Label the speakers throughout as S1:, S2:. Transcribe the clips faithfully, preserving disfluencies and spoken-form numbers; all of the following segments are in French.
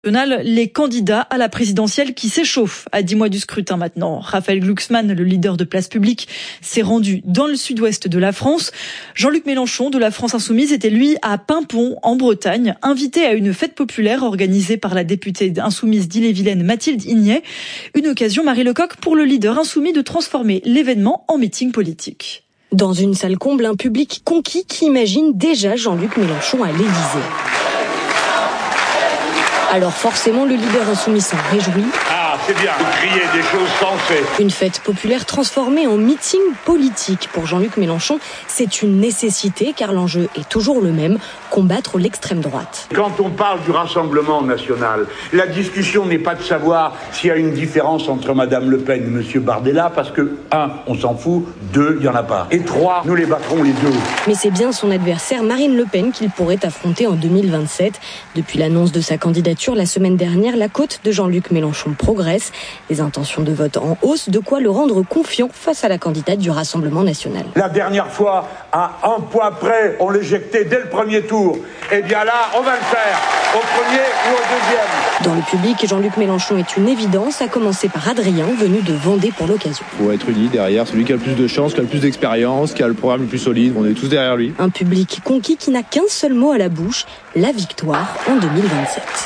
S1: Les candidats à la présidentielle qui s'échauffent à dix mois du scrutin maintenant. Raphaël Glucksmann, le leader de Place Publique, s'est rendu dans le sud-ouest de la France. Jean-Luc Mélenchon de la France Insoumise était lui à Paimpont, en Bretagne, invité à une fête populaire organisée par la députée insoumise d'Ille-et-Vilaine Mathilde Ignet. Une occasion, Marie Lecoq, pour le leader insoumis de transformer l'événement en meeting politique.
S2: Dans une salle comble, un public conquis qui imagine déjà Jean-Luc Mélenchon à l'Élysée. Alors forcément, le leader insoumis s'en réjouit.
S3: Ah, c'est bien, vous criez des choses sensées.
S2: Une fête populaire transformée en meeting politique. Pour Jean-Luc Mélenchon, c'est une nécessité car l'enjeu est toujours le même, combattre l'extrême droite.
S3: Quand on parle du Rassemblement national, la discussion n'est pas de savoir s'il y a une différence entre Madame Le Pen et Monsieur Bardella, parce que, un, on s'en fout, deux, il n'y en a pas. Et trois, nous les battrons les deux.
S2: Mais c'est bien son adversaire Marine Le Pen qu'il pourrait affronter en deux mille vingt-sept. Depuis l'annonce de sa candidature la semaine dernière, la cote de Jean-Luc Mélenchon progresse. Les intentions de vote en hausse, de quoi le rendre confiant face à la candidate du Rassemblement national.
S3: La dernière fois, à un point près, on l'éjectait dès le premier tour. Eh bien là, on va le faire, au premier ou au deuxième.
S2: Dans le public, Jean-Luc Mélenchon est une évidence, à commencer par Adrien, venu de Vendée pour l'occasion.
S4: Il faut être uni derrière celui qui a le plus de chance, qui a le plus d'expérience, qui a le programme le plus solide. On est tous derrière lui.
S2: Un public conquis qui n'a qu'un seul mot à la bouche, la victoire en deux mille vingt-sept.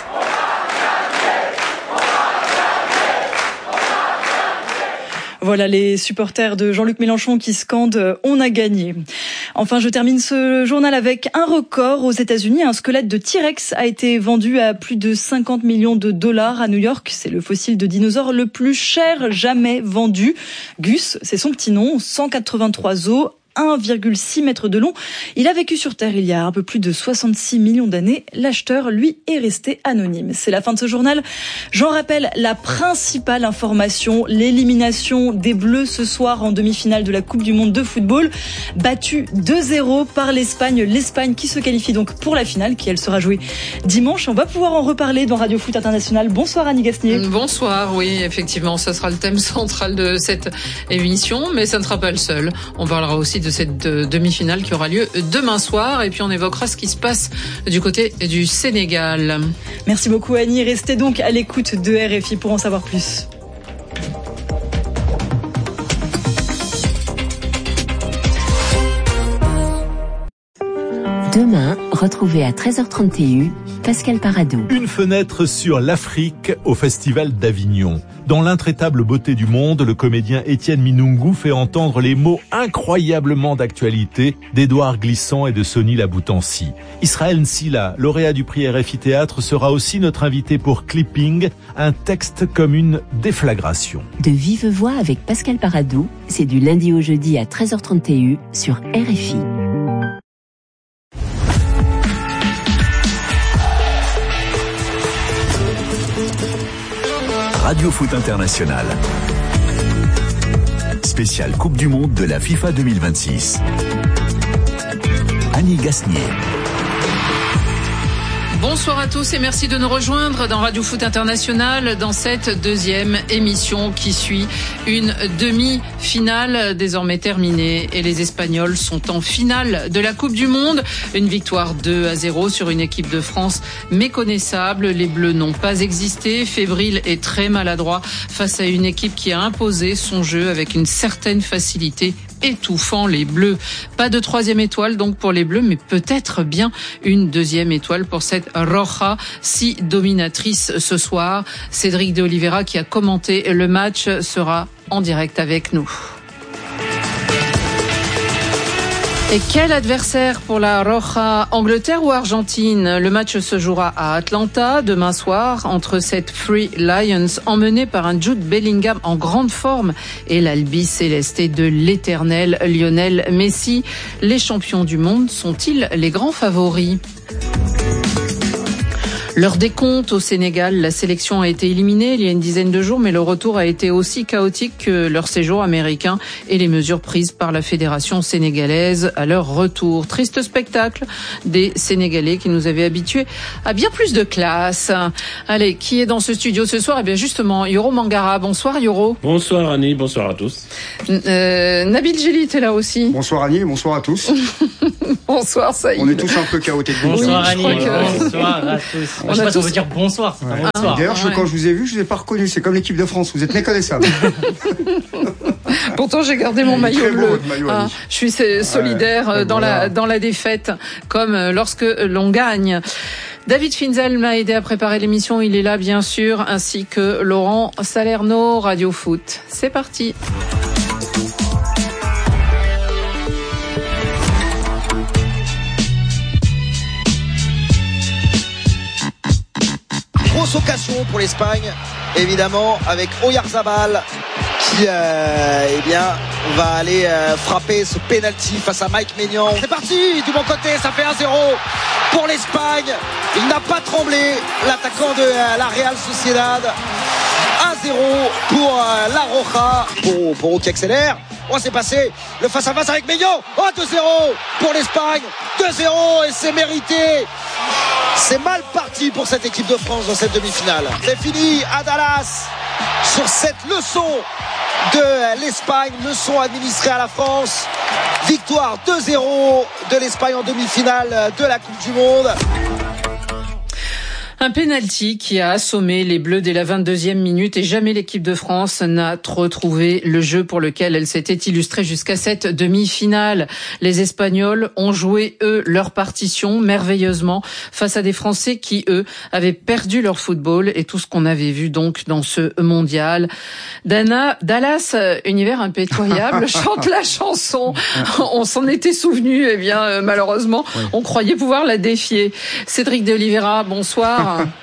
S1: Voilà les supporters de Jean-Luc Mélenchon qui scandent « On a gagné ». Enfin, je termine ce journal avec un record aux États-Unis. Un squelette de T-Rex a été vendu à plus de cinquante millions de dollars à New York. C'est le fossile de dinosaure le plus cher jamais vendu. Gus, c'est son petit nom, cent quatre-vingt-trois os. un virgule six mètres de long. Il a vécu sur Terre il y a un peu plus de soixante-six millions d'années. L'acheteur, lui, est resté anonyme. C'est la fin de ce journal. J'en rappelle la principale information, l'élimination des Bleus ce soir en demi-finale de la Coupe du Monde de football. Battue deux zéro par l'Espagne. L'Espagne qui se qualifie donc pour la finale, qui elle sera jouée dimanche. On va pouvoir en reparler dans Radio Foot International. Bonsoir Annie Gasnier.
S5: Bonsoir, oui, effectivement, ça sera le thème central de cette émission, mais ça ne sera pas le seul. On parlera aussi de de cette demi-finale qui aura lieu demain soir. Et puis on évoquera ce qui se passe du côté du Sénégal.
S1: Merci beaucoup Annie. Restez donc à l'écoute de R F I pour en savoir plus.
S6: Demain, retrouvez à treize heures trente Pascal Paradou.
S7: Une fenêtre sur l'Afrique au Festival d'Avignon. Dans l'intraitable beauté du monde, le comédien Étienne Minungu fait entendre les mots incroyablement d'actualité d'Édouard Glissant et de Sonny Laboutancy. Israël Nsila, lauréat du prix R F I Théâtre, sera aussi notre invité pour Clipping, un texte comme une déflagration.
S6: De vive voix avec Pascal Paradou, c'est du lundi au jeudi à treize heures trente sur R F I.
S8: Radio Foot International. Spéciale Coupe du Monde de la FIFA deux mille vingt-six. Annie Gasnier.
S5: Bonsoir à tous et merci de nous rejoindre dans Radio Foot International dans cette deuxième émission qui suit une demi-finale désormais terminée et les Espagnols sont en finale de la Coupe du Monde. Une victoire deux à zéro sur une équipe de France méconnaissable. Les Bleus n'ont pas existé, fébriles et très maladroits face à une équipe qui a imposé son jeu avec une certaine facilité, étouffant les Bleus. Pas de troisième étoile donc pour les Bleus, mais peut-être bien une deuxième étoile pour cette Roja si dominatrice ce soir. Cédric de Oliveira qui a commenté le match sera en direct avec nous. Et quel adversaire pour la Roja, Angleterre ou Argentine? Le match se jouera à Atlanta demain soir entre cette Free Lions emmenée par un Jude Bellingham en grande forme et l'Albi Céleste de l'éternel Lionel Messi. Les champions du monde sont-ils les grands favoris? Leur décompte au Sénégal, la sélection a été éliminée il y a une dizaine de jours, mais le retour a été aussi chaotique que leur séjour américain et les mesures prises par la fédération sénégalaise à leur retour. Triste spectacle des Sénégalais qui nous avaient habitués à bien plus de classe. Allez, qui est dans ce studio ce soir? Eh bien justement, Yoro Mangara. Bonsoir Yoro.
S9: Bonsoir Annie, bonsoir à tous.
S5: Euh, Nabil Djellit est là aussi.
S10: Bonsoir Annie, bonsoir à tous.
S5: Bonsoir Saïd.
S10: On est tous un peu chaotiques.
S9: Bonsoir
S5: oui,
S9: Annie,
S5: que...
S9: bonsoir à tous.
S10: On je sais pas si on veut dire bonsoir. C'est ouais. un bonsoir.
S11: D'ailleurs,
S5: ouais.
S11: quand je vous ai vu, je vous ai pas reconnu. C'est comme l'équipe de France. Vous êtes méconnaissable.
S5: Pourtant, j'ai gardé mon maillot bleu.
S11: Maillot,
S5: ah, je suis solidaire ouais, dans voilà. la dans la défaite, comme lorsque l'on gagne. David Finzel m'a aidé à préparer l'émission. Il est là, bien sûr, ainsi que Laurent Salerno, Radio Foot. C'est parti.
S12: Grosse occasion pour l'Espagne, évidemment, avec Oyarzabal qui euh, eh bien, va aller euh, frapper ce penalty face à Mike Maignan. C'est parti du bon côté, ça fait un zéro pour l'Espagne. Il n'a pas tremblé, l'attaquant de euh, la Real Sociedad. un zéro pour euh, La Roja. Pour, pour qui accélère. Oh, c'est passé le face-à-face avec Maignan. Oh, deux zéro pour l'Espagne. deux zéro et c'est mérité. C'est mal parti pour cette équipe de France dans cette demi-finale. C'est fini à Dallas sur cette leçon de l'Espagne, leçon administrée à la France. Victoire deux zéro de l'Espagne en demi-finale de la Coupe du Monde.
S5: Un penalty qui a assommé les Bleus dès la vingt-deuxième minute et jamais l'équipe de France n'a retrouvé le jeu pour lequel elle s'était illustrée jusqu'à cette demi-finale. Les Espagnols ont joué, eux, leur partition merveilleusement face à des Français qui, eux, avaient perdu leur football et tout ce qu'on avait vu donc dans ce mondial. Dana, Dallas, univers impitoyable, chante la chanson. On s'en était souvenu, eh bien, euh, malheureusement, oui. On croyait pouvoir la défier. Cédric de Oliveira, bonsoir.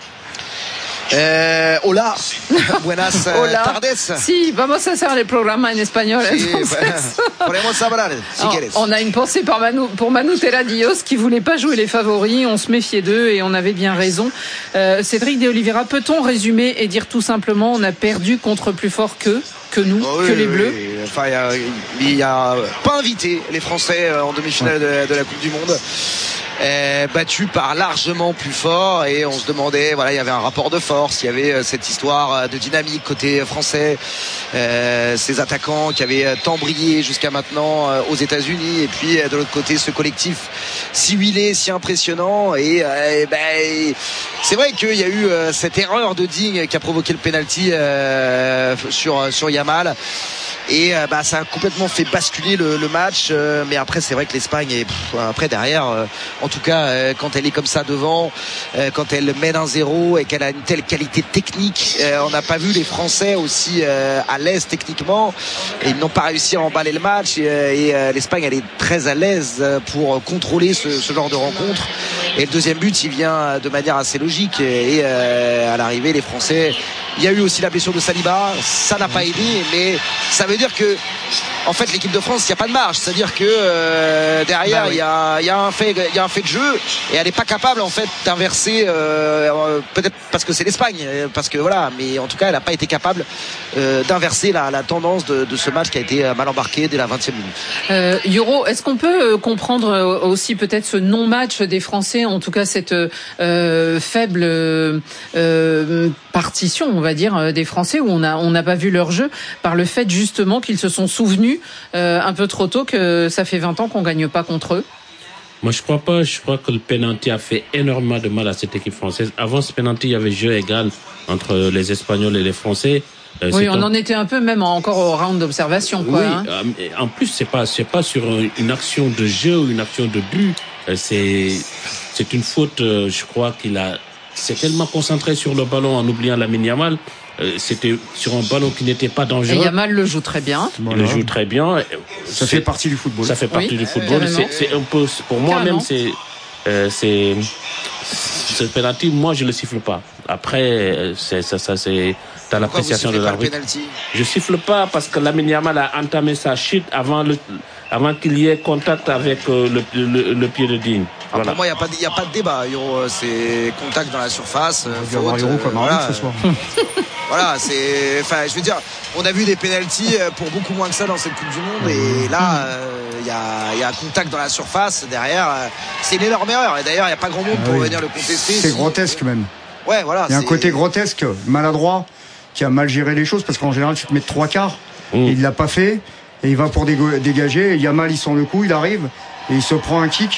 S12: Eh, hola, buenas
S5: hola.
S12: tardes.
S5: Si, vamos a hacer el programa en español.
S12: Sí, podemos hablar, si
S5: Alors,
S12: quieres.
S5: On a une pensée pour Manu, pour Manu Terradios qui voulait pas jouer les favoris. On se méfiait d'eux et on avait bien raison. Euh, Cédric de Oliveira, peut-on résumer et dire tout simplement on a perdu contre plus fort qu'eux, que nous,
S12: oh, oui,
S5: que les
S12: oui,
S5: Bleus?
S12: Oui. Enfin, il y a, il y a pas invité les Français en demi-finale de, de la Coupe du Monde. Euh, battu par largement plus fort et on se demandait, voilà, il y avait un rapport de force, il y avait euh, cette histoire de dynamique côté français, euh, ces attaquants qui avaient tant brillé jusqu'à maintenant euh, aux États-Unis et puis euh, de l'autre côté ce collectif si huilé, si impressionnant et, euh, et ben, c'est vrai qu'il y a eu euh, cette erreur de Digne qui a provoqué le penalty euh, sur sur Yamal. Et euh, bah ça a complètement fait basculer le, le match, euh, mais après c'est vrai que l'Espagne est pff, après derrière, euh, en tout cas euh, quand elle est comme ça devant, euh, quand elle mène un zéro et qu'elle a une telle qualité technique, euh, on n'a pas vu les Français aussi euh, à l'aise techniquement et ils n'ont pas réussi à emballer le match et, et euh, l'Espagne elle est très à l'aise pour contrôler ce, ce genre de rencontre et le deuxième but il vient de manière assez logique et, et euh, à l'arrivée les Français, il y a eu aussi la blessure de Saliba, ça n'a pas aidé mais ça veut dire que en fait l'équipe de France il n'y a pas de marge, c'est-à-dire que euh, derrière il bah oui. y, a, y a un fait il y a un fait de jeu et elle n'est pas capable en fait d'inverser euh, peut-être parce que c'est l'Espagne parce que voilà mais en tout cas elle n'a pas été capable euh, d'inverser la, la tendance de, de ce match qui a été mal embarqué dès la vingtième minute.
S5: euh, Yoro, est-ce qu'on peut comprendre aussi peut-être ce non-match des Français, en tout cas cette euh, faible euh, partition on va dire des Français où on a on n'a pas vu leur jeu par le fait justement qu'ils se sont souvenus euh, un peu trop tôt que ça fait vingt ans qu'on gagne pas contre eux?
S9: Moi, je crois pas. Je crois que le penalty a fait énormément de mal à cette équipe française. Avant ce penalty, il y avait jeu égal entre les Espagnols et les Français.
S5: Euh, oui, on en était un peu même encore au round d'observation, quoi.
S9: Oui.
S5: Hein.
S9: Euh, en plus, c'est pas c'est pas sur une action de jeu ou une action de but. Euh, c'est c'est une faute. Euh, je crois qu'il a s'est tellement concentré sur le ballon en oubliant Lamine Yamal. Euh, c'était sur un ballon qui n'était pas dangereux.
S5: Et Yamal le joue très bien.
S9: Il le joue très bien.
S11: Ça fait partie du football.
S9: Ça fait partie
S5: oui,
S9: du football. C'est, c'est un peu, pour moi-même, c'est, euh, c'est, ce penalty, moi, je le siffle pas. Après, c'est, ça, ça, c'est, dans l'appréciation de l'arbitre. Je siffle pas parce que Lamine Yamal a entamé sa chute avant le, avant qu'il y ait contact avec euh, le, le, le pied de Digne.
S12: Ah, voilà. Pour moi, il n'y a pas de, il y a pas de débat. Euro, c'est contact dans la surface.
S11: On va avoir Euro comme
S12: voilà.
S11: ce soir.
S12: Voilà, c'est, enfin, je veux dire, on a vu des pénaltys pour beaucoup moins que ça dans cette Coupe du Monde, et là, il euh, y a, il y a un contact dans la surface derrière. Euh, c'est une énorme erreur, et d'ailleurs, il n'y a pas grand monde pour ah oui. venir le contester.
S11: C'est si... grotesque même.
S12: Ouais, voilà.
S11: Il y a un côté grotesque, maladroit, qui a mal géré les choses, parce qu'en général, tu te mets de trois quarts, mmh. et il l'a pas fait, et il va pour dégager, et Yamal, il sent le coup, il arrive, et il se prend un kick.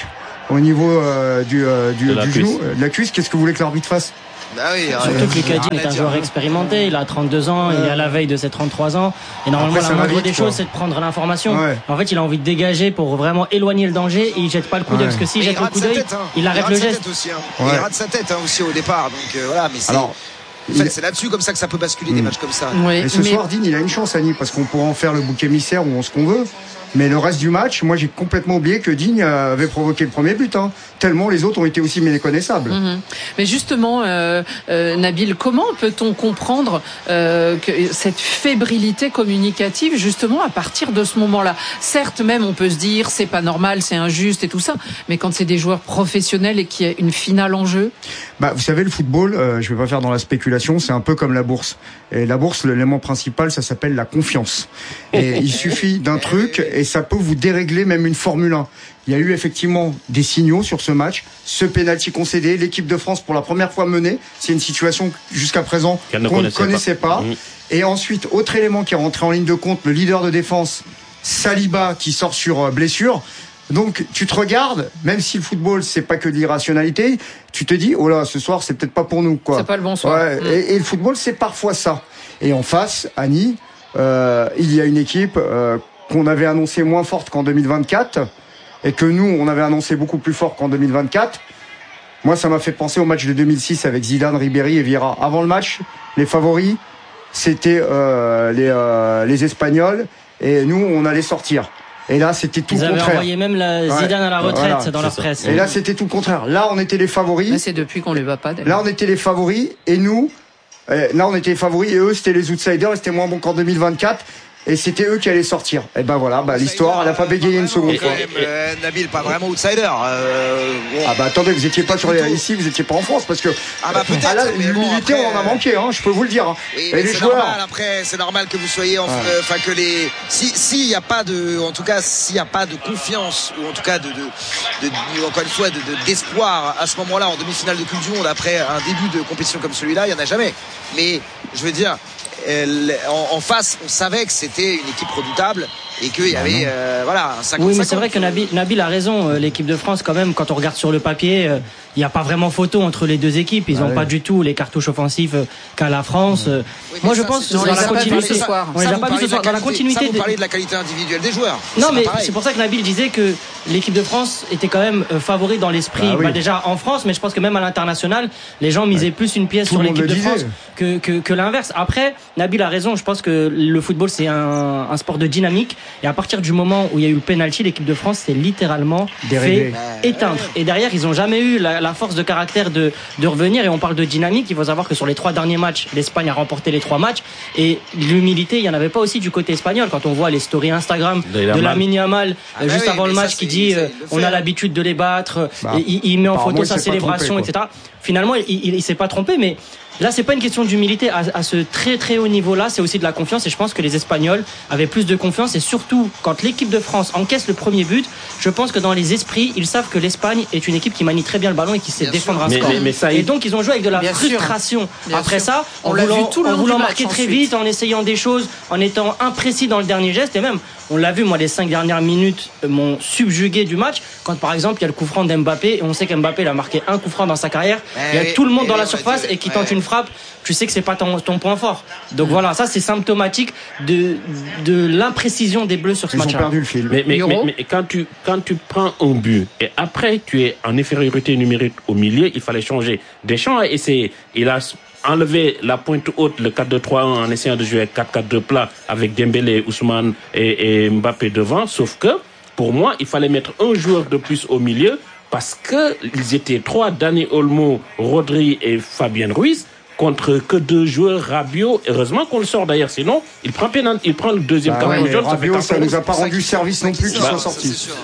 S11: au niveau euh, du, euh, du,
S9: de
S11: du genou, de la cuisse. Qu'est-ce que vous voulez que l'arbitre fasse?
S12: Ah oui,
S10: surtout que Lucas Digne est un joueur expérimenté, il a trente-deux ans, il est à la veille de ses trente-trois ans, et normalement
S11: Après,
S10: la moindre
S11: vite,
S10: des
S11: quoi.
S10: choses c'est de prendre l'information.
S11: Ouais.
S10: En fait il a envie de dégager pour vraiment éloigner le danger et il jette pas le coup d'œil,
S11: Ouais.
S10: parce que s'il
S12: Et
S10: jette
S12: il
S10: le
S12: rate
S10: coup
S12: sa
S10: d'œil,
S12: tête, hein.
S10: il arrête
S12: rate
S10: le
S12: sa
S10: geste.
S12: tête aussi, hein.
S11: Ouais.
S12: Il rate sa tête hein, aussi au départ, donc euh, voilà, mais c'est...
S11: Alors,
S12: En fait,
S11: il-
S12: c'est là-dessus comme ça que ça peut basculer des matchs comme ça.
S5: Oui,
S11: Et ce
S5: mais
S11: soir, Digne, il a une chance, Annie, parce qu'on pourra en faire le bouc émissaire ou ce qu'on veut. Mais le reste du match, moi, j'ai complètement oublié que Digne avait provoqué le premier but. Hein, tellement les autres ont été aussi méconnaissables.
S5: Mhm. Mais justement, euh, euh, Nabil, comment peut-on comprendre euh, que cette fébrilité communicative, justement, à partir de ce moment-là? Certes, même, on peut se dire, c'est pas normal, c'est injuste et tout ça, mais quand c'est des joueurs professionnels et qu'il y a une finale en jeu?
S11: Bah, vous savez, le football, euh, je vais pas faire dans la spéculation, c'est un peu comme la bourse. Et la bourse, l'élément principal, ça s'appelle la confiance. Et il suffit d'un truc et ça peut vous dérégler même une Formule un. Il y a eu effectivement des signaux sur ce match. Ce pénalty concédé, l'équipe de France pour la première fois menée. C'est une situation jusqu'à présent
S9: Qu'elle ne
S11: qu'on ne
S9: connaissait
S11: connaissait pas.
S9: pas. Mmh.
S11: Et ensuite, autre élément qui est rentré en ligne de compte, le leader de défense, Saliba, qui sort sur euh, blessure. Donc tu te regardes, même si le football c'est pas que de l'irrationalité, tu te dis oh là ce soir c'est peut-être pas pour nous quoi.
S5: C'est pas le bon soir.
S11: Ouais,
S5: Mmh.
S11: et, et le football c'est parfois ça. Et en face, Annie, euh, il y a une équipe euh, qu'on avait annoncée moins forte qu'en deux mille vingt-quatre et que nous on avait annoncé beaucoup plus fort qu'en deux mille vingt-quatre. Moi ça m'a fait penser au match de deux mille six avec Zidane, Ribéry et Vieira. Avant le match, les favoris c'était euh, les, euh, les Espagnols et nous on allait sortir. Et là, c'était tout
S10: Ils
S11: le
S10: avaient
S11: contraire.
S10: envoyé même la Zidane
S11: Ouais.
S10: à la retraite
S11: Voilà,
S10: dans la
S11: c'est ça.
S10: presse.
S11: Et là, c'était tout le contraire. Là, on était les favoris.
S5: Là, c'est depuis qu'on les bat pas. d'ailleurs.
S11: Là, on était les favoris. Et nous, eh, là, on était les favoris. Et eux, c'était les outsiders. Et c'était moins bon qu'en deux mille vingt-quatre. Et c'était eux qui allaient sortir. Et ben voilà, bah, l'histoire, elle a pas bégayé une seconde fois.
S12: Quand même, euh, Nabil, pas vraiment outsider. Euh, bon.
S11: Ah bah attendez, vous étiez pas sur les, ici, vous étiez pas en France parce que
S12: Ah bah peut-être,
S11: ah là,
S12: mais bon,
S11: l'humilité
S12: après,
S11: on en a manqué, hein, je peux vous le dire. Hein.
S12: Oui,
S11: et
S12: mais
S11: les
S12: c'est
S11: joueurs,
S12: normal, après, c'est normal que vous soyez, enfin
S11: Ouais.
S12: euh, que les, si, s'il y a pas de, en tout cas, s'il y a pas de confiance ou en tout cas de, de, de, de encore une fois, de, de- d'espoir à ce moment-là en demi-finale de Coupe du Monde après un début de compétition comme celui-là, il y en a jamais. Mais je veux dire. Elle, en, en face, on savait que c'était une équipe redoutable et qu'il y avait euh, voilà un cinquante.
S10: Oui, mais c'est vrai que Nabil, Nabil a raison. euh, L'équipe de France, quand même, quand on regarde sur le papier, euh, il n'y a pas vraiment photo entre les deux équipes. Ils n'ont
S11: Ah ouais.
S10: pas du tout les cartouches offensives euh, qu'a la France. Euh,
S12: Oui, mais
S10: Moi, je
S12: ça,
S10: pense
S12: c'est-
S10: dans
S5: on
S10: la
S5: les a pas vus
S10: continuité.
S5: ce soir.
S10: On les
S12: Ça,
S10: a
S12: vous
S10: pas vus
S12: parlez
S10: ce
S12: de
S10: soir. Dans la
S12: qualité-
S10: continuité.
S12: ça, vous
S10: des-
S12: parlez de la qualité individuelle des joueurs.
S10: Non,
S12: C'est
S10: mais
S12: pas pareil.
S10: c'est pour ça que Nabil disait que l'équipe de France était quand même euh, favori dans l'esprit.
S11: Ah oui.
S10: Bah, déjà en France, mais je pense que même à l'international, les gens misaient plus une pièce
S11: Tout
S10: sur
S11: le monde
S10: l'équipe de
S11: le disait.
S10: France que, que, que l'inverse. Après, Nabil a raison. Je pense que le football, c'est un, un sport de dynamique. Et à partir du moment où il y a eu le penalty, l'équipe de France s'est littéralement
S11: Déréglée.
S10: fait éteindre. Et derrière, ils ont jamais eu la, la force de caractère de, de revenir. Et on parle de dynamique. Il faut savoir que sur les trois derniers matchs, l'Espagne a remporté les trois matchs. Et l'humilité, il n'y en avait pas aussi du côté espagnol. Quand on voit les stories Instagram
S9: De
S10: de
S9: Yamal.
S10: Lamine Yamal,
S12: Ah
S10: euh,
S12: bah
S10: juste
S12: oui,
S10: avant le
S12: mais ça,
S10: match, qui
S12: c'est-
S10: dit
S12: ça,
S10: euh,
S12: il le
S10: on
S12: fait,
S10: a
S12: hein.
S10: l'habitude de les battre.
S11: Bah,
S10: et il, il met en
S11: apparemment,
S10: photo
S11: il
S10: sa
S11: s'est pas
S10: célébration,
S11: trompé,
S10: et cetera. Finalement, il, il, il s'est pas trompé, mais là, c'est pas une question d'humilité. À, à ce très très haut niveau-là, c'est aussi de la confiance. Et je pense que les Espagnols avaient plus de confiance. Et surtout, quand l'équipe de France encaisse le premier but, je pense que dans les esprits, ils savent que l'Espagne est une équipe qui manie très bien le ballon et qui sait
S12: Bien
S10: défendre
S12: sûr.
S10: un
S9: Mais-
S10: score.
S9: mais- mais ça,
S10: et
S9: il-
S10: donc, ils ont joué avec de la
S5: Bien sûr.
S10: frustration.
S5: Bien
S10: Après
S5: sûr.
S10: ça,
S5: On
S10: en
S5: l'a
S10: voulant,
S5: vu tout le
S10: en
S5: long
S10: voulant
S5: du match
S10: marquer très
S5: ensuite.
S10: vite, en essayant des choses, en étant imprécis dans le dernier geste. Et même, on l'a vu, moi, les cinq dernières minutes euh, m'ont subjugué du match. Quand, par exemple, il y a le coup franc d'Mbappé, et on sait qu'Mbappé, il a marqué un coup franc dans sa carrière.
S12: Eh
S10: Il y a
S12: oui,
S10: tout le monde
S12: eh
S10: dans
S12: oui,
S10: la
S12: on va
S10: surface
S12: dire,
S10: et qui
S12: ouais.
S10: tente une frappe. Tu sais que c'est pas ton, ton point fort. Donc voilà, ça, c'est symptomatique de, de l'imprécision des Bleus sur ce
S11: ils ont
S10: match-là.
S11: perdu le fil.
S9: Mais, mais,
S5: Euro.
S9: mais, mais quand, tu, quand tu prends un but et après tu es en infériorité numérique au milieu, il fallait changer. Deschamps a essayé. Il a enlevé la pointe haute, le quatre deux trois un, en essayant de jouer quatre quatre deux plat avec Dembélé, Ousmane et, et Mbappé devant. Sauf que, pour moi, il fallait mettre un joueur de plus au milieu parce que ils étaient trois, Dani Olmo, Rodri et Fabien Ruiz, contre que deux joueurs. Rabiot, heureusement qu'on le sort d'ailleurs, sinon il prend, pénal, il prend le deuxième
S11: Bah
S9: carton
S11: ouais, mais
S9: jaune. Ça fait
S11: Rabiot, ça
S9: carton
S11: nous a pas
S12: C'est ça
S11: rendu
S12: qui-
S11: service non plus qu'il
S12: Bah,
S11: soit
S12: ça,
S11: sorti.
S12: c'est sûr.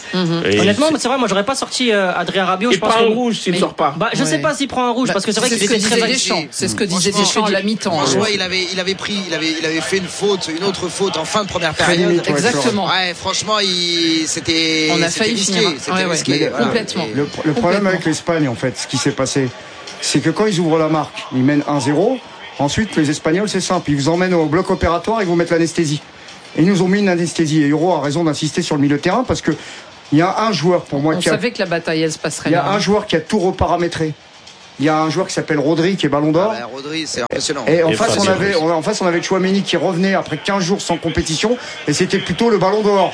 S9: Et
S10: Honnêtement,
S9: c'est-
S10: c'est vrai, moi j'aurais pas sorti euh, Adrien Rabiot.
S9: il
S10: Je pense
S9: prend
S10: que
S9: un rouge s'il ne
S5: Mais-
S9: sort pas.
S10: Bah, je sais
S5: Ouais.
S10: pas s'il prend un rouge
S5: Bah,
S10: parce que c'est vrai
S5: c'est
S10: qu'il
S5: ce que
S10: était très
S5: disait
S10: actif.
S5: Deschamps. C'est ce que disait
S12: Franchement,
S5: Deschamps à la mi-temps.
S12: Franchement,
S5: Ouais.
S12: il avait, il avait pris, il avait, il avait fait une faute, une autre faute en fin de première
S11: Très
S12: période.
S11: limite, ouais,
S5: Exactement.
S12: Ouais, franchement, il, c'était.
S5: On a
S12: c'était
S5: failli
S12: risqué,
S5: finir.
S12: C'était
S5: Ouais, ouais.
S12: risqué.
S5: Mais
S12: voilà.
S5: complètement.
S12: Et-
S11: Le, le problème
S5: Complètement.
S11: avec l'Espagne, en fait, ce qui s'est passé, c'est que quand ils ouvrent la marque, ils mènent un zéro. Ensuite, les Espagnols, c'est simple. Ils vous emmènent au bloc opératoire et vous mettent l'anesthésie. Et ils nous ont mis une anesthésie. Et Euro a raison d'insister sur le milieu de terrain parce que Il y a un joueur pour moi
S5: on
S11: qui a...
S5: On savait que la bataille, elle se passerait.
S11: Il y a
S5: là,
S11: un
S5: hein.
S11: joueur qui a tout reparamétré. Il y a un joueur qui s'appelle Rodri qui est Ballon d'Or.
S12: Ah bah, Rodri, c'est impressionnant.
S11: Et en face, on avait, en face, on avait Tchouaméni qui revenait après quinze jours sans compétition et c'était plutôt le Ballon d'Or.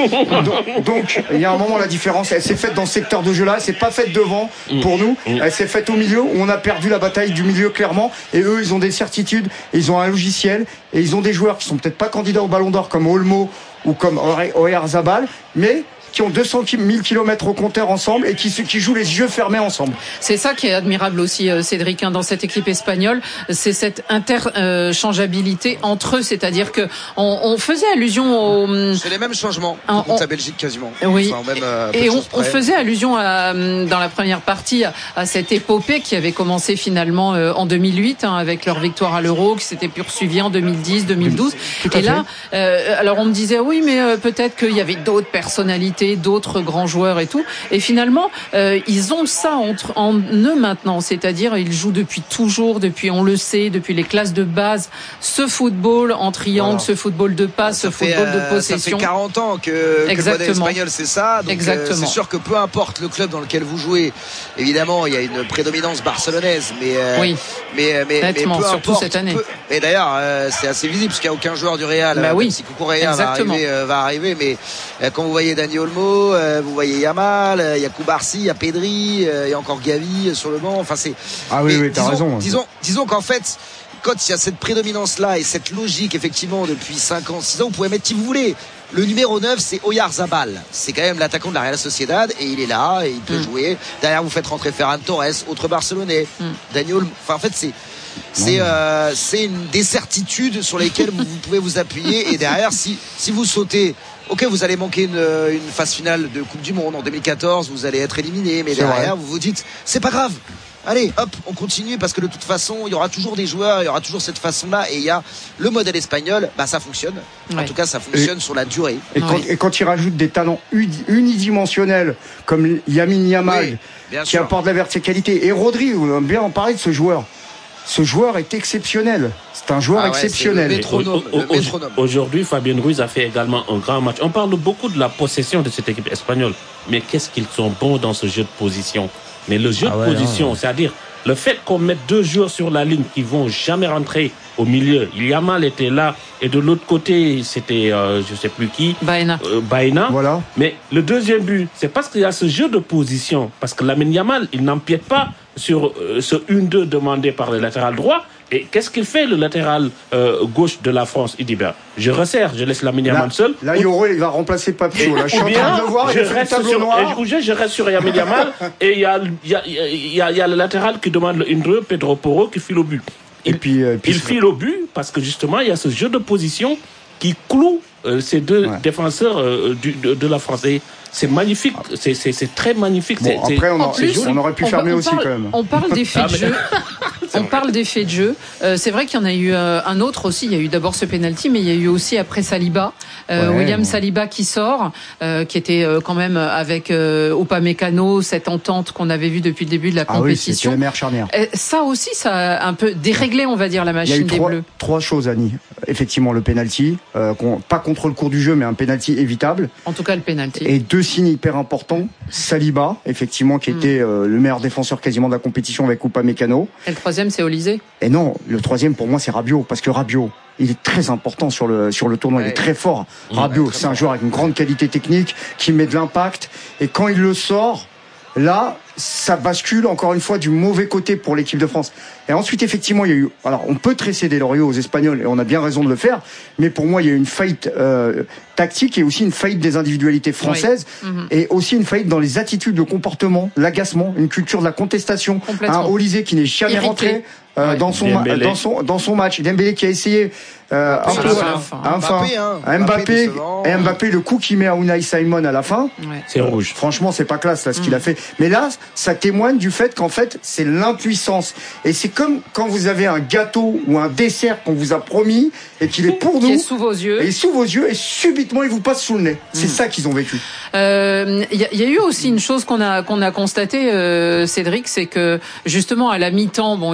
S11: donc, donc, il y a un moment, la différence, elle s'est faite dans ce secteur de jeu-là, elle s'est pas faite devant pour nous, elle s'est faite au milieu où on a perdu la bataille du milieu clairement et eux, ils ont des certitudes, ils ont un logiciel et ils ont des joueurs qui sont peut-être pas candidats au Ballon d'Or comme Olmo ou comme Oyarzabal, mais qui ont deux cent mille kilomètres au compteur ensemble et qui, qui jouent les yeux fermés ensemble.
S5: C'est ça qui est admirable aussi, Cédric, hein, dans cette équipe espagnole, c'est cette interchangeabilité entre eux, c'est-à-dire que on, on faisait allusion au...
S12: C'est les mêmes changements
S5: on,
S12: contre la Belgique quasiment.
S5: Oui,
S12: enfin, même, euh,
S5: et on, on faisait allusion à, dans la première partie à, à cette épopée qui avait commencé finalement euh, en deux mille huit hein, avec leur victoire à l'Euro, qui s'était poursuivie en deux mille dix, deux mille douze. Et là, euh, alors on me disait oui, mais euh, peut-être qu'il y avait d'autres personnalités, d'autres grands joueurs et tout. Et finalement, euh, ils ont ça entre, en eux maintenant. C'est-à-dire, ils jouent depuis toujours, depuis, on le sait, depuis les classes de base, ce football en triangle, voilà. Ce football de passe, ce
S12: fait,
S5: football
S12: euh,
S5: de possession.
S12: Ça fait quarante ans que, que le modèle espagnol, c'est ça. Donc,
S5: Exactement.
S12: Euh, c'est sûr que peu importe le club dans lequel vous jouez, évidemment, il y a une prédominance barcelonaise. Mais, euh,
S5: oui.
S12: mais, mais,
S5: Nettement,
S12: mais peu
S5: surtout
S12: importe,
S5: cette année.
S12: Peu, et d'ailleurs, euh, c'est assez visible parce qu'il n'y a aucun joueur du Real.
S5: Bah
S12: euh,
S5: oui.
S12: Si Cucurella va arriver, euh, va arriver. Mais euh, quand vous voyez Dani Olmo, euh, vous voyez Yamal, il y a Koubarsi, il y a Pedri, il y a encore Gavi sur le banc. Enfin, c'est.
S11: Ah oui, oui, t'as
S12: disons,
S11: raison.
S12: Disons, disons qu'en fait, quand il y a cette prédominance-là et cette logique, effectivement, depuis cinq ans, six ans, vous pouvez mettre qui vous voulez. Le numéro neuf, c'est Oyarzabal. C'est quand même l'attaquant de la Real Sociedad et il est là et il peut mm. jouer. Derrière, vous faites rentrer Ferran Torres, autre Barcelonais. Mm. Daniel. Enfin, en fait, c'est. C'est euh, c'est une des certitudes sur lesquelles vous, vous pouvez vous appuyer et derrière si si vous sautez, ok, vous allez manquer une, une phase finale de Coupe du Monde en deux mille quatorze, vous allez être éliminé, mais derrière vous vous dites c'est pas grave. Allez, hop, on continue parce que de toute façon, il y aura toujours des joueurs, il y aura toujours cette façon-là et il y a le modèle espagnol, bah ça fonctionne. Ouais. En tout cas, ça fonctionne et, sur la durée.
S11: Et, ouais. quand, et quand ils rajoutent des talents unidimensionnels comme Lamine Yamal oui, qui sûr. apporte de la verticalité et Rodri, on va bien en parler de ce joueur. Ce joueur est exceptionnel. C'est un joueur ah ouais, exceptionnel.
S12: Le métronome,
S9: au, au,
S12: le métronome.
S9: Aujourd'hui, Fabien Ruiz a fait également un grand match. On parle beaucoup de la possession de cette équipe espagnole. Mais qu'est-ce qu'ils sont bons dans ce jeu de position. Mais le jeu ah ouais, de position, ouais. c'est-à-dire le fait qu'on mette deux joueurs sur la ligne qui vont jamais rentrer au milieu. Yamal était là et de l'autre côté, c'était euh, je sais plus qui.
S5: Baena.
S9: Euh, Baena.
S11: Voilà.
S9: Mais le deuxième but, c'est parce qu'il y a ce jeu de position. Parce que Lamine Yamal, il n'empiète pas sur euh, ce un deux demandé par le latéral droit. Et qu'est-ce qu'il fait, le latéral euh, gauche de la France? Il dit, ben, je resserre, je laisse Lamine Yamal seul.
S11: Là, Yoro, il va remplacer Papio. Là, je suis en train de le voir,
S9: je reste sur, noir. Et, je, je reste sur Lamine Yamal. Et il y a, y, a, y, a, y a le latéral qui demande le un deux, Pedro Porro, qui file au but. Il, et puis, euh, puis il file au but parce que justement, il y a ce jeu de position qui cloue euh, ces deux ouais. défenseurs euh, du, de, de la France. Et c'est magnifique, c'est, c'est, c'est très magnifique.
S11: Bon,
S9: c'est,
S11: après, on,
S5: en
S11: a,
S5: plus,
S11: on aurait pu
S5: on,
S11: fermer
S5: on
S11: aussi
S5: parle,
S11: quand même.
S5: On parle d'effets de jeu. On parle d'effets de jeu. Euh, c'est vrai qu'il y en a eu euh, un autre aussi. Il y a eu d'abord ce penalty, mais il y a eu aussi après Saliba, euh, ouais, William ouais. Saliba qui sort, euh, qui était euh, quand même avec euh, Upamecano, cette entente qu'on avait vue depuis le début de la compétition.
S11: Ah oui, c'était la meilleure charnière.
S5: Et ça aussi, ça a un peu déréglé, on va dire, la machine
S11: il y a eu
S5: des
S11: trois,
S5: Bleus.
S11: Trois choses, Annie. Effectivement, le penalty, euh, pas contre le cours du jeu, mais un penalty évitable.
S5: En tout cas, le penalty.
S11: Et deux signes hyper importants. Saliba, effectivement, qui mm. était euh, le meilleur défenseur quasiment de la compétition avec Upamecano.
S5: Et le troisième, c'est Olysée.
S11: Et non, le troisième pour moi c'est Rabiot, parce que Rabiot, il est très important sur le sur le tournoi, ouais. il est très fort. Mmh, Rabiot, c'est un joueur avec une grande qualité technique, qui met de l'impact, et quand il le sort, là, ça bascule encore une fois du mauvais côté pour l'équipe de France. Et ensuite, effectivement, il y a eu... Alors, on peut tresser des lauriers aux Espagnols, et on a bien raison de le faire, mais pour moi, il y a eu une faillite euh, tactique et aussi une faillite des individualités françaises, oui. mmh. et aussi une faillite dans les attitudes, le comportement, l'agacement, une culture de la contestation. Un Olysée qui n'est jamais Irrité. rentré euh, ouais. dans, son ma- dans, son, dans son match. Dembélé qui a essayé... Euh, un peu,
S12: enfin, Mbappé, hein.
S11: Mbappé, Mbappé, Mbappé, le coup qu'il met à Unai Simon à la fin,
S5: ouais.
S9: c'est rouge.
S11: Franchement, c'est pas classe là ce mmh. qu'il a fait. Mais là, ça témoigne du fait qu'en fait, c'est l'impuissance. Et c'est comme quand vous avez un gâteau ou un dessert qu'on vous a promis et qu'il est pour nous,
S5: qui est sous vos yeux,
S11: et sous vos yeux, et subitement il vous passe sous le nez. C'est mmh. ça qu'ils ont vécu.
S5: Il euh, y, y a eu aussi une chose qu'on a qu'on a constaté, euh, Cédric, c'est que justement à la mi-temps, bon, il y a il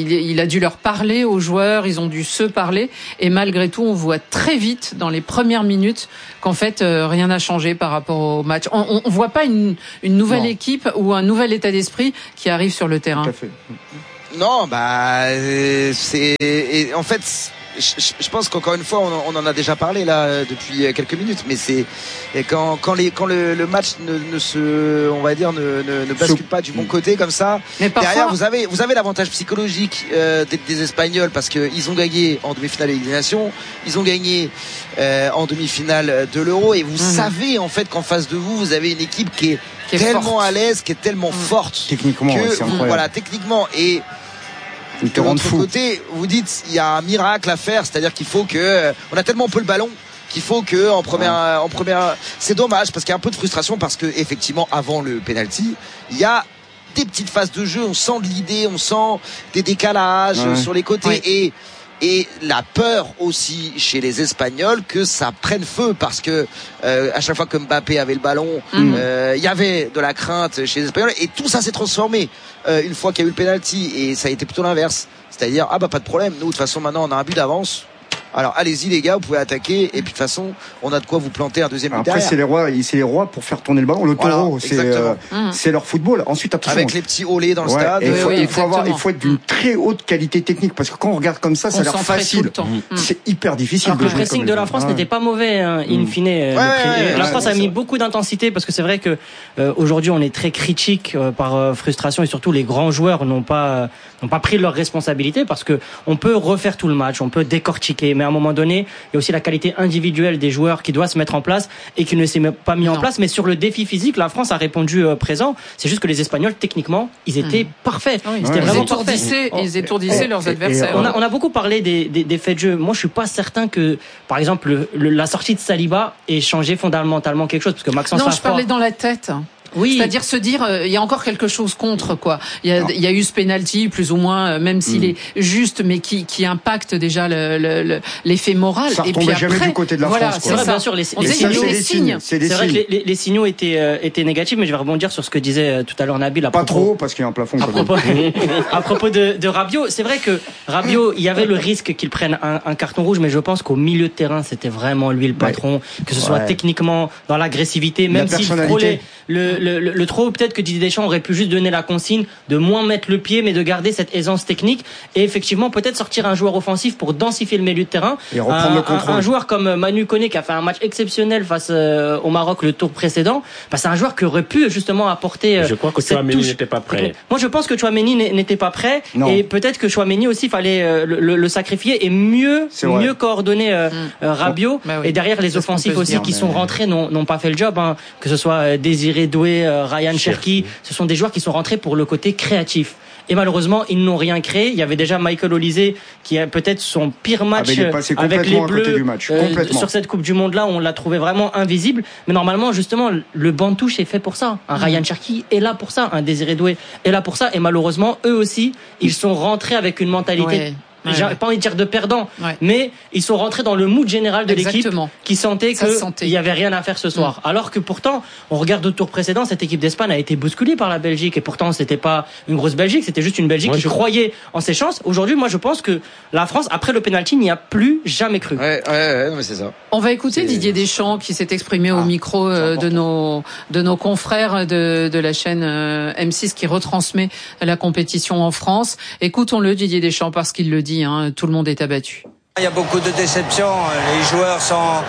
S5: il, il a dû leur parler aux joueurs, ils ont dû se parler. Et malgré tout, on voit très vite, dans les premières minutes, qu'en fait, euh, rien n'a changé par rapport au match. On ne voit pas une, une nouvelle non. équipe ou un nouvel état d'esprit qui arrive sur le terrain.
S11: Tout à fait.
S12: Non, bah, c'est... Et en fait... Je, je pense qu'encore une fois, on, on en a déjà parlé là depuis quelques minutes, mais c'est quand, quand, les, quand le, le match ne, ne se, on va dire, ne, ne, ne bascule pas du bon côté comme ça. Mais parfois... Derrière, vous avez, vous avez l'avantage psychologique euh, des, des Espagnols parce que ils ont gagné en demi-finale de Ligue des Nations, ils ont gagné euh, en demi-finale de l'Euro, et vous mmh. savez en fait qu'en face de vous, vous avez une équipe qui est, qui est tellement forte. à l'aise, qui est tellement mmh. forte,
S11: techniquement,
S12: que,
S11: ouais, c'est incroyable.
S12: Voilà, techniquement et de l'autre côté, vous dites il y a un miracle à faire, c'est-à-dire qu'il faut que on a tellement peu le ballon qu'il faut que en première ouais. en première c'est dommage parce qu'il y a un peu de frustration parce que effectivement avant le penalty, il y a des petites phases de jeu, on sent de l'idée, on sent des décalages ouais. sur les côtés ouais. et et la peur aussi chez les Espagnols que ça prenne feu parce que euh, à chaque fois que Mbappé avait le ballon, il mmh. euh, y avait de la crainte chez les Espagnols et tout ça s'est transformé euh, une fois qu'il y a eu le penalty et ça a été plutôt l'inverse, c'est-à-dire ah bah pas de problème, nous de toute façon maintenant on a un but d'avance. Alors allez-y les gars, vous pouvez attaquer et puis de toute façon on a de quoi vous planter un deuxième but
S11: après
S12: derrière.
S11: c'est les rois, c'est les rois pour faire tourner le ballon. Le taureau, voilà, c'est, euh, mmh. c'est leur football. Ensuite attention,
S12: avec les petits olés dans le ouais, stade.
S11: Il faut,
S5: oui,
S11: il faut avoir, il faut être d'une très haute qualité technique parce que quand on regarde comme ça, ça a l'air facile. Mmh. C'est hyper difficile.
S10: Alors, de le pressing de la France ouais. n'était pas mauvais, hein, in fine. Ouais, ouais, ouais, la ouais, France ouais, a mis beaucoup d'intensité parce que c'est vrai que euh, aujourd'hui on est très critique euh, par euh, frustration et surtout les grands joueurs n'ont pas euh, n'ont pas pris leurs responsabilités parce que on peut refaire tout le match, on peut décortiquer, mais à un moment donné il y a aussi la qualité individuelle des joueurs qui doit se mettre en place et qui ne s'est pas mis non. en place. Mais sur le défi physique, la France a répondu euh, présent. C'est juste que les Espagnols, techniquement, ils étaient mmh. parfaits. Oui,
S5: ils,
S10: étaient
S5: ils
S10: vraiment
S5: étourdissaient, ils étourdissaient et, leurs et, adversaires.
S10: Et on, a, on a beaucoup parlé des, des, des faits de jeu. Moi, je suis pas certain que, par exemple, le, le, la sortie de Saliba ait changé fondamentalement quelque chose. Parce que Maxence
S5: Non,
S10: Lafroy,
S5: je parlais dans la tête. Oui. C'est-à-dire se dire, il euh, y a encore quelque chose contre, quoi. Il y a, il y a eu ce penalty, plus ou moins, euh, même s'il mmh. est juste, mais qui, qui impacte déjà le, le, le, l'effet moral.
S11: Ça retombe jamais après, du côté de la
S10: voilà,
S11: France.
S10: C'est vrai, bien sûr, les, les, les, signaux,
S11: les signes. C'est,
S10: c'est vrai que les, les signaux étaient, euh, étaient négatifs, mais je vais rebondir sur ce que disait euh, tout à l'heure Nabil. À
S11: Pas
S10: propos,
S11: trop, parce qu'il y a un plafond.
S10: À propos, à propos de, de Rabiot, c'est vrai que Rabiot, il y avait le risque qu'il prenne un, un carton rouge, mais je pense qu'au milieu de terrain, c'était vraiment lui le patron, ouais. que ce soit ouais. techniquement, dans l'agressivité, même s'il frôlait le, le, le, le trop. Peut-être que Didier Deschamps aurait pu juste donner la consigne de moins mettre le pied mais de garder cette aisance technique et effectivement peut-être sortir un joueur offensif pour densifier le milieu de terrain,
S11: et reprendre
S10: un,
S11: le contrôle.
S10: Un, un joueur comme Manu Koné qui a fait un match exceptionnel face euh, au Maroc le tour précédent, bah, c'est un joueur qui aurait pu justement apporter euh,
S9: je crois que Tchouaméni n'était pas prêt.
S10: Moi je pense que Tchouaméni n'était pas prêt non. et peut-être que Tchouaméni aussi fallait euh, le, le sacrifier et mieux mieux coordonner euh, mmh. euh, Rabiot bon, bah oui. et derrière les c'est offensifs aussi dire, qui mais... sont rentrés n'ont, n'ont pas fait le job, hein. Que ce soit euh, Désiré Doué, euh, Ryan Cherki, ce sont des joueurs qui sont rentrés pour le côté créatif. Et malheureusement, ils n'ont rien créé. Il y avait déjà Michael Olise qui a peut-être son pire match avec les Bleus euh, sur cette Coupe du Monde-là. On l'a trouvé vraiment invisible. Mais normalement, justement, le banc de touche est fait pour ça. Un mmh. Ryan Cherki est là pour ça. Un Désiré Doué est là pour ça. Et malheureusement, eux aussi, ils sont rentrés avec une mentalité... Ouais. Ouais, j'ai ouais. pas envie de dire de perdant, ouais. mais ils sont rentrés dans le mood général de Exactement. l'équipe qui sentait qu'il y avait rien à faire ce soir. Mmh. Alors que pourtant, on regarde au tour précédent, cette équipe d'Espagne a été bousculée par la Belgique et pourtant c'était pas une grosse Belgique, c'était juste une Belgique moi, qui je... croyait en ses chances. Aujourd'hui, moi je pense que la France, après le penalty, n'y a plus jamais cru.
S12: Ouais, ouais, ouais, mais c'est ça.
S5: On va écouter c'est... Didier Deschamps qui s'est exprimé ah, au micro euh, de nos de nos confrères de de la chaîne euh, M six qui retransmet la compétition en France. Écoutons-le Didier Deschamps parce qu'il le dit, hein, tout le monde est abattu.
S13: Il y a beaucoup de déceptions. Les joueurs sont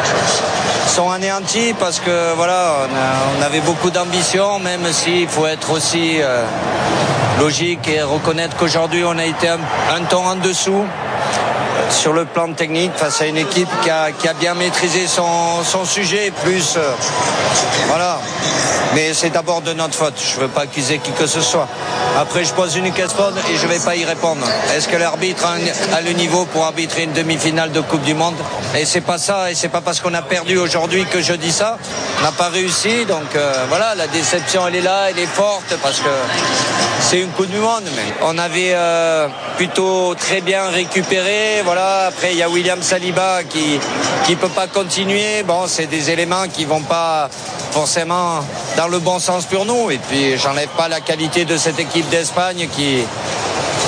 S13: sont anéantis parce que voilà, on, a, on avait beaucoup d'ambition, même s'il faut être aussi euh, logique et reconnaître qu'aujourd'hui on a été un, un ton en dessous sur le plan technique face à une équipe qui a, qui a bien maîtrisé son, son sujet, plus euh, voilà. Mais c'est d'abord de notre faute. Je ne veux pas accuser qui que ce soit. Après, je pose une question et je ne vais pas y répondre. Est-ce que l'arbitre a le niveau pour arbitrer une demi-finale de Coupe du Monde? Et c'est pas ça, et c'est pas parce qu'on a perdu aujourd'hui que je dis ça. On n'a pas réussi, donc euh, voilà, la déception elle est là, elle est forte parce que c'est une Coupe du Monde. Mais on avait euh, plutôt très bien récupéré. Voilà. Après, il y a William Saliba qui qui peut pas continuer. Bon, c'est des éléments qui vont pas forcément dans le bon sens pour nous. Et puis, j'enlève pas la qualité de cette équipe d'Espagne qui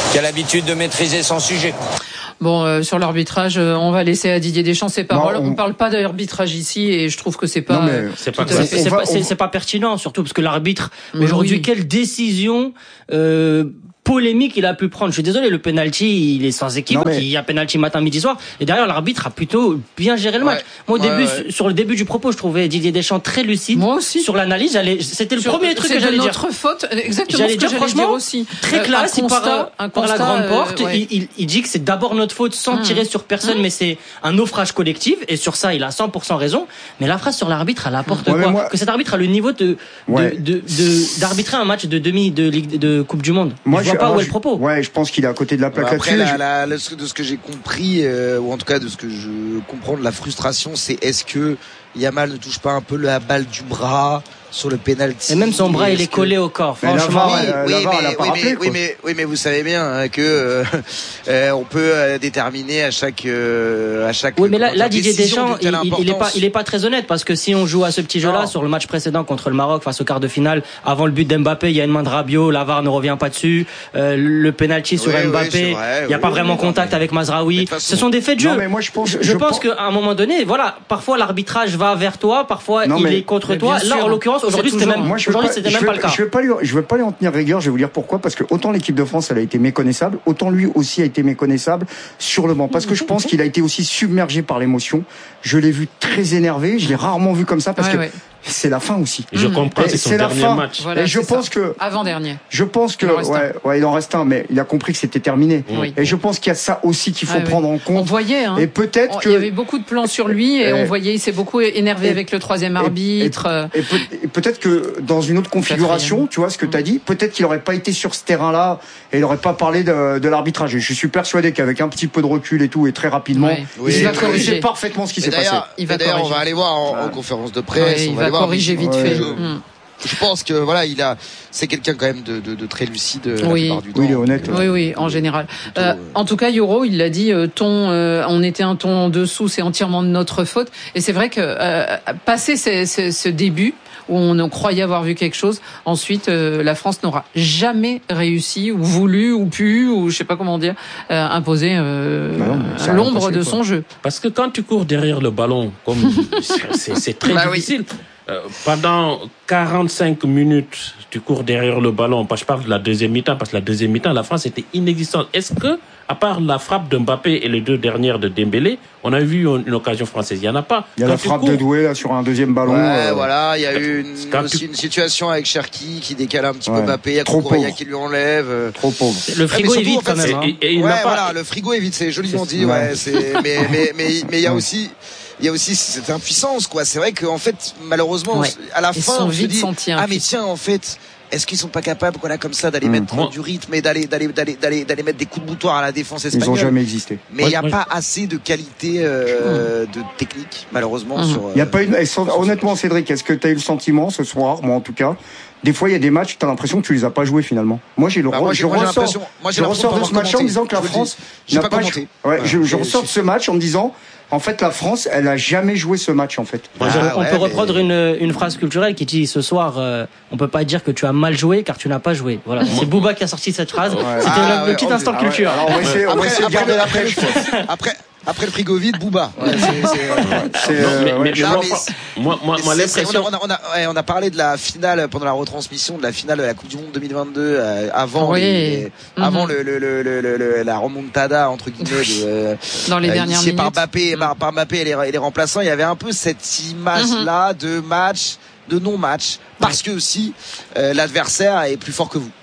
S13: qui a l'habitude de maîtriser son sujet.
S5: Bon, euh, sur l'arbitrage, euh, on va laisser à Didier Deschamps ses paroles. Non, on... on parle pas d'arbitrage ici, et je trouve que c'est pas.
S10: Non, mais c'est pas, c'est, c'est, va, pas c'est, c'est pas pertinent, surtout parce que l'arbitre mais aujourd'hui, oui. Quelle décision euh, polémique il a pu prendre. Je suis désolé, le penalty, il est sans équipe. Mais... Il y a penalty matin, midi, soir. Et derrière, l'arbitre a plutôt bien géré le match. Ouais. Moi, au ouais, début, ouais. sur le début du propos, je trouvais Didier Deschamps très lucide.
S5: Moi aussi.
S10: Sur l'analyse, j'allais, c'était le
S5: sur,
S10: premier truc que j'allais dire.
S5: C'est notre faute. Exactement
S10: j'allais
S5: ce que
S10: dire,
S5: j'allais
S10: franchement,
S5: dire aussi.
S10: Très classe.
S5: Euh, un constat,
S10: il part,
S5: un constat,
S10: par la grande porte.
S5: Euh, ouais.
S10: il, il, il dit que c'est d'abord notre faute sans mmh. tirer sur personne, mmh. mais c'est un naufrage collectif. Et sur ça, il a cent pour cent raison. Mais la phrase sur l'arbitre, elle apporte ouais, quoi moi... Que cet arbitre a le niveau de, ouais. de, de, de, d'arbitrer un match de demi de Ligue de Coupe du Monde.
S11: Moi,
S10: je vois pas où est le propos.
S11: Ouais, je pense qu'il est à côté de la plaque
S12: Après,
S11: là-dessus.
S12: La, la, de ce que j'ai compris, euh, ou en tout cas de ce que je comprends de la frustration, c'est est-ce que Yamal ne touche pas un peu la balle du bras sur le penalty.
S10: Et même son bras, il est collé
S12: que...
S10: au corps. Franchement,
S12: oui, oui, oui, mais, oui, rappelé, mais, oui, mais, oui, mais vous savez bien hein, que euh, euh, on peut euh, déterminer à chaque, euh, à chaque.
S10: Oui, mais là, là Didier Deschamps, il, il est pas, il est pas très honnête parce que si on joue à ce petit jeu-là, non. sur le match précédent contre le Maroc face au quart de finale, avant le but d'Mbappé, il y a une main de Rabiot, la V A R ne revient pas dessus, euh, le penalty sur oui, Mbappé, oui, vrai, il y a oui, pas oui, vraiment oui, contact mais... avec Mazraoui. Façon... Ce sont des faits de jeu.
S11: Non, mais moi, je pense,
S10: je, je pense qu'à un moment donné, voilà, parfois l'arbitrage va vers toi, parfois
S11: non,
S10: il
S11: mais,
S10: est contre toi. Là, en l'occurrence, aujourd'hui, c'était même. Aujourd'hui, c'était même pas le cas.
S11: Je vais pas lui, je vais pas lui en tenir rigueur. Je vais vous dire pourquoi. Parce que autant l'équipe de France, elle a été méconnaissable, autant lui aussi a été méconnaissable sur le banc. Parce que je pense qu'il a été aussi submergé par l'émotion. Je l'ai vu très énervé. Je l'ai rarement vu comme ça parce ouais, que. Ouais. C'est la fin aussi.
S9: Je comprends, c'est son dernier fin. match.
S5: Voilà,
S11: et je pense
S5: ça.
S11: que
S5: avant-dernier.
S11: Je pense que ouais, ouais, il en reste un, mais il a compris que c'était terminé.
S5: Oui.
S11: Et je pense qu'il y a ça aussi qu'il faut
S5: ah,
S11: prendre
S5: oui.
S11: en compte.
S5: On voyait, hein.
S11: Et peut-être
S5: on,
S11: que
S5: il y avait beaucoup de plans sur lui et, et on voyait, il s'est beaucoup énervé
S11: et,
S5: avec le troisième arbitre.
S11: Et, et, peut, et peut-être que dans une autre configuration, tu vois ce que tu as dit, peut-être qu'il aurait pas été sur ce terrain-là et il aurait pas parlé de, de l'arbitrage. Et je suis persuadé qu'avec un petit peu de recul et tout et très rapidement,
S5: oui.
S11: Oui. il, il sait parfaitement ce qui s'est passé.
S12: Il va d'ailleurs, on va aller voir en conférence de presse.
S5: Il va corriger vite fait.
S12: Mmh. Je pense que voilà, il a, c'est quelqu'un quand même de, de, de très lucide la
S5: oui.
S12: plupart du temps.
S11: Oui, il est honnête.
S5: Oui, oui, en général. Plutôt, euh, en tout cas, Yoro, il l'a dit, euh, ton, euh, on était un ton en dessous, c'est entièrement de notre faute. Et c'est vrai que euh, passer ce, ce, ce début où on croyait avoir vu quelque chose, ensuite euh, la France n'aura jamais réussi ou voulu ou pu ou je sais pas comment dire euh, imposer euh, bah non, l'ombre de son jeu.
S9: Parce que quand tu cours derrière le ballon, comme c'est, c'est très bah difficile. Oui. Euh, pendant quarante-cinq minutes, tu cours derrière le ballon. Je parle de la deuxième mi-temps, parce que la deuxième mi-temps, la France était inexistante. Est-ce que, à part la frappe de Mbappé et les deux dernières de Dembélé, on a vu une, une occasion française? Il y en a pas.
S11: Il y a Quand la frappe cours... de Doué là sur un deuxième ballon.
S12: Ouais,
S11: euh...
S12: voilà. Il y a eu une, aussi tu... une situation avec Cherki qui décale un petit ouais. peu Mbappé. Il y a Kokoria qui lui enlève.
S11: Trop pauvre.
S10: Le frigo ouais, est vide quand même. Hein.
S12: Et, et il ouais, n'a voilà. Pas... Le frigo est vide. C'est joliment dit. Ouais. ouais c'est... Mais mais mais mais il y a aussi. Il y a aussi cette impuissance, quoi. C'est vrai qu'en fait, malheureusement, ouais. à la
S5: Ils
S12: fin, on se dit, ah mais tiens, en fait, est-ce qu'ils sont pas capables, voilà, comme ça, d'aller mmh. mettre mmh. du rythme et d'aller, d'aller, d'aller, d'aller, d'aller mettre des coups de boutoir à la défense espagnole?
S11: Ils ont jamais existé.
S12: Mais il ouais, n'y a ouais. pas assez de qualité euh, mmh. de technique, malheureusement. Mmh. Sur. Il
S11: euh, y a pas une. Honnêtement, Cédric, est-ce que tu as eu le sentiment ce soir, moi en tout cas? Des fois, il y a des matchs, tu as l'impression que tu les as pas joués finalement. Moi, j'ai le bah, moi, je, moi, ressors, j'ai moi, j'ai je ressors de ce match en me disant que la France n'a pas, pas joué. Ouais, je, je ressors de ce match en me disant, en fait, la France, elle a jamais joué ce match en fait.
S10: Ah, on ouais, peut mais... reprendre une, une phrase culturelle qui dit ce soir, euh, on peut pas dire que tu as mal joué car tu n'as pas joué. Voilà, c'est Booba qui a sorti cette phrase. Ouais. C'était ah, le, ouais, le petit instant ah, culture.
S11: Ouais. Alors, on va essayer, on va essayer de garder la pêche.
S12: Après. Après le frigo vide, Booba. Ouais, c'est, c'est, c'est,
S9: non, mais, mais, non, mais moi, moi, moi, l'impression.
S12: On a, on a, ouais, on a parlé de la finale pendant la retransmission de la finale de la Coupe du Monde deux mille vingt-deux euh, avant,
S5: oui.
S12: les,
S5: mm-hmm.
S12: avant le, le, le, le, le, la remontada entre guillemets de, euh,
S5: dans les euh, dernières minutes.
S12: par Mbappé, mm. par, par Mbappé et les, et les remplaçants. Il y avait un peu cette image-là mm-hmm. de match, de non-match, parce ouais. que aussi euh, l'adversaire est plus fort que vous.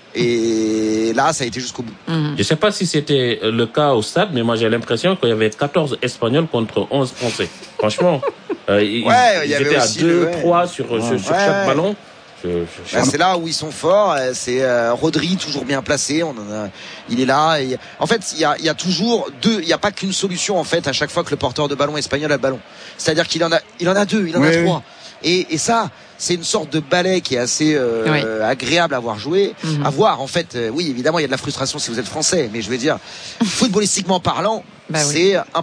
S12: Et là, ça a été jusqu'au bout.
S9: Mmh. Je ne sais pas si c'était le cas au stade, mais moi j'ai l'impression qu'il y avait quatorze Espagnols contre onze Français. Franchement, euh, ils, ouais, ils étaient à deux, trois ouais. sur, ouais. sur, sur ouais. chaque ballon. Je, je,
S12: bah, c'est là où ils sont forts. C'est euh, Rodri toujours bien placé. On en a, il est là. Et, en fait, il y a, il y a toujours deux. Il n'y a pas qu'une solution en fait à chaque fois que le porteur de ballon espagnol a le ballon. C'est-à-dire qu'il en a, il en a deux, il en ouais, a trois. Et, et ça, c'est une sorte de ballet qui est assez euh, oui. agréable à voir jouer, mm-hmm. à voir en fait. Euh, oui, évidemment, il y a de la frustration si vous êtes français, mais je veux dire, footballistiquement parlant, bah c'est oui. impressionnant.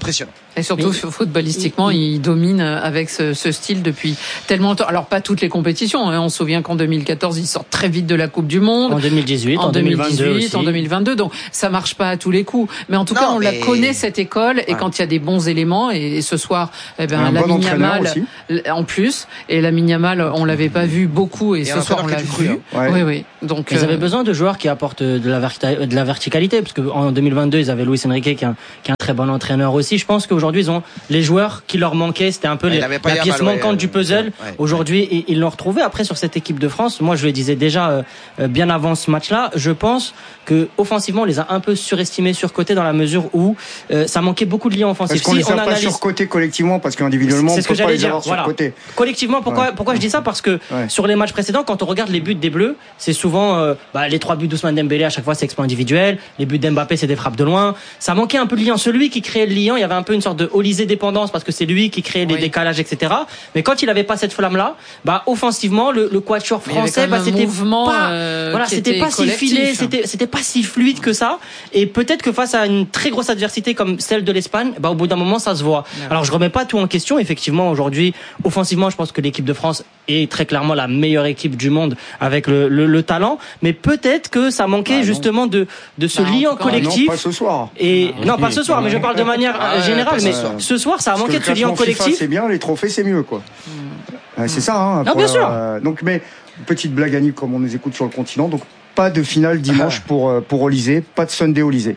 S5: Et surtout, mais, footballistiquement, il, il domine avec ce, ce style depuis tellement longtemps. Alors, pas toutes les compétitions. Hein. On se souvient qu'en deux mille quatorze, il sort très vite de la Coupe du Monde.
S10: En deux mille dix-huit, en, en deux mille dix-huit,
S5: en deux mille vingt-deux. Donc, ça marche pas à tous les coups. Mais en tout non, cas, on mais... la connaît, cette école. Et ouais. quand il y a des bons éléments, et, et ce soir, eh ben, la bon Yamal, en plus. Et la Yamal, on l'avait pas vu beaucoup. Et, et ce soir, on l'a vu.
S10: Ouais.
S5: Oui, oui. Donc,
S10: ils
S5: euh...
S10: avaient besoin de joueurs qui apportent de la, verti- de la verticalité. Parce qu'en deux mille vingt-deux, ils avaient Luis Enrique, qui est un, qui est un très bon entraîneur aussi. Je pense qu'aujourd'hui, ils ont les joueurs qui leur manquaient, c'était un peu les, la pièce mal, manquante ouais, du puzzle. Ouais. Aujourd'hui, ils l'ont retrouvé. Après, sur cette équipe de France, moi, je le disais déjà euh, bien avant ce match-là, je pense que offensivement, on les a un peu surestimés, surcotés dans la mesure où euh, ça manquait beaucoup de liens offensifs.
S11: Est-ce qu'on
S10: si
S11: les a
S10: on
S11: pas
S10: analyse...
S11: surcotés collectivement parce qu'individuellement, on peut pas les avoir
S10: voilà.
S11: surcotés.
S10: Collectivement, pourquoi ouais. pourquoi je dis ça? Parce que ouais. sur les matchs précédents, quand on regarde les buts des Bleus, c'est souvent euh, bah, les trois buts d'Ousmane Dembélé, à chaque fois c'est exploit individuel. Les buts d'Mbappé, c'est des frappes de loin. Ça manquait un peu de lien. Celui qui créait le lien, il y avait un peu une sorte de Olysée dépendance parce que c'est lui qui créait les oui. décalages, et cetera. Mais quand il avait pas cette flamme-là, bah offensivement, le, le quatuor français, bah c'était pas, euh, voilà, c'était pas si filé, c'était c'était pas si fluide que ça. Et peut-être que face à une très grosse adversité comme celle de l'Espagne, bah au bout d'un moment, ça se voit. Ouais. Alors je remets pas tout en question. Effectivement, aujourd'hui, offensivement, je pense que l'équipe de France est très clairement la meilleure équipe du monde avec le, le, le talent. Mais peut-être que ça manquait bah, justement de de ce bah, lien collectif.
S11: Non, pas ce soir.
S10: Et non, pas ce soir, mais je parle de manière ah, générale. Mais ce, ce soir, ça a manqué de ce lien collectif.
S11: FIFA, c'est bien, les trophées, c'est mieux, quoi. Mmh. C'est ça, hein.
S10: Non, bien sûr.
S11: Euh, donc, mais petite blague Annie, comme on nous écoute sur le continent. Donc, pas de finale dimanche pour pour Olysée, pas de Sunday Olysée.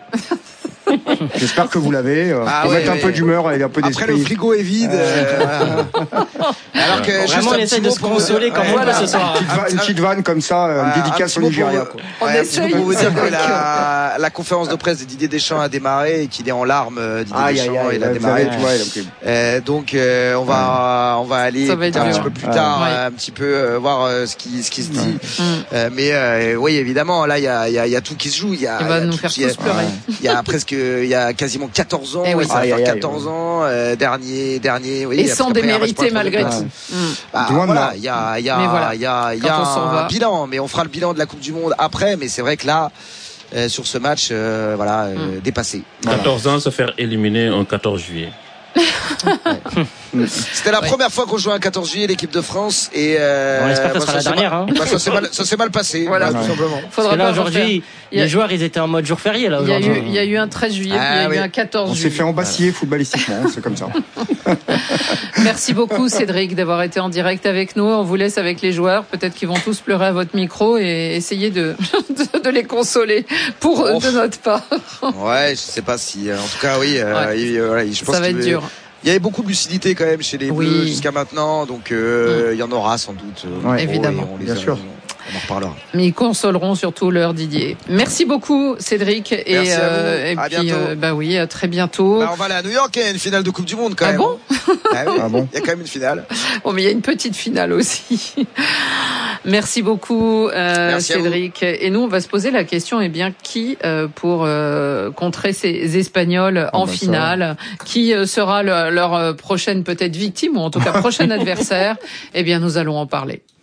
S11: J'espère que vous l'avez. Euh, ah, ouais, mettre ouais, un peu d'humeur et un peu d'esprit.
S12: Après le frigo est vide. Euh,
S10: Alors que ouais. Vraiment, on essaie de se consoler comme voilà ce soir.
S11: Une petite, vanne, une petite vanne comme ça, une ouais, dédicace au Nigeria. Quoi.
S12: On ouais, essaie pour vous dire que la, la conférence de presse de Didier Deschamps a démarré et qu'il est en larmes. Didier
S11: aïe,
S12: Deschamps,
S11: aïe, aïe,
S12: il a démarré. Euh, donc euh, on va on va aller un petit peu plus tard, un petit peu voir ce qui ce qui se dit. Mais oui, évidemment, là il y a il y a tout qui se joue. Il y a
S5: il va nous faire tous pleurer.
S12: Il y a presque il y a quasiment quatorze ans, eh oui, ça va faire quatorze ans, euh, dernier, dernier, oui.
S5: Et sans démériter malgré tout.
S12: Mmh. Bah, voilà, il y a, il y a, il voilà. y a, il y a un bilan, mais on fera le bilan de la Coupe du Monde après, mais c'est vrai que là, euh, sur ce match, euh, voilà, euh, mmh. dépassé.
S9: quatorze voilà. ans, se faire éliminer en quatorze juillet.
S12: Ouais. C'était la ouais. première fois qu'on jouait un quatorze juillet l'équipe de France et euh,
S10: on espère que ça sera la dernière
S12: mal,
S10: hein.
S12: bah, ça s'est mal ça s'est mal passé voilà, voilà tout simplement.
S10: Faudra là aujourd'hui les a... joueurs ils étaient en mode jour férié là aujourd'hui.
S5: Il y a eu il y a eu un treize juillet ah, il y a oui. eu un quatorze
S11: on
S5: juillet.
S11: On s'est fait embastiller voilà. footballistiquement, c'est comme ça.
S5: Merci beaucoup Cédric d'avoir été en direct avec nous. On vous laisse avec les joueurs, peut-être qu'ils vont tous pleurer à votre micro et essayer de de, de les consoler pour oh. de notre part.
S12: Ouais, je sais pas si en tout cas oui, euh, ouais. il, voilà, je pense
S5: ça va être dur.
S12: Il y avait beaucoup de lucidité quand même chez les
S5: oui.
S12: Bleus jusqu'à maintenant, donc euh, mmh. il y en aura sans doute.
S5: Euh, ouais, évidemment,
S12: on les
S11: bien
S12: a,
S11: sûr.
S12: On en reparlera.
S5: Mais ils consoleront surtout leur Didier. Merci beaucoup Cédric et,
S12: Merci à,
S5: euh, et
S12: à
S5: puis
S12: bientôt.
S5: Euh, bah oui, à très bientôt.
S12: Bah on va aller à New York, il y a une finale de Coupe du Monde quand
S5: ah
S12: même.
S5: Bon
S12: ah oui, ah bon il y a quand même une finale.
S5: Bon, mais il y a une petite finale aussi. Merci beaucoup euh, Merci Cédric. Et nous, on va se poser la question, eh bien, qui euh, pour euh, contrer ces Espagnols en oh, bah, finale, qui euh, sera le, leur prochaine peut-être victime ou en tout cas prochain adversaire. Eh bien, nous allons en parler.